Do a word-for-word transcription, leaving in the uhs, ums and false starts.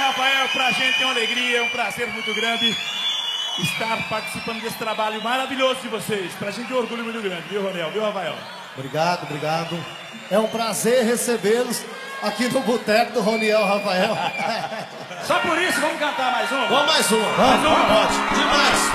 Rafael, pra gente é uma alegria, é um prazer muito grande estar participando desse trabalho maravilhoso de vocês. Pra gente é um orgulho muito grande, viu, Roniel? Viu, Rafael? Obrigado, obrigado. É um prazer recebê-los aqui no Boteco do Roniel Rafael. Só por isso, vamos cantar mais uma? Vamos mais uma. Mais uma? Pode. Demais.